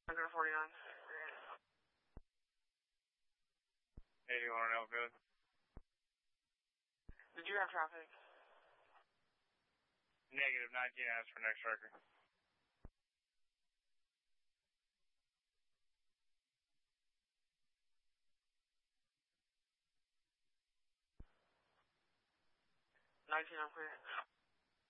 149. 81 Elkwood. Did you have traffic? Negative 19, ask for next record. I'm clear.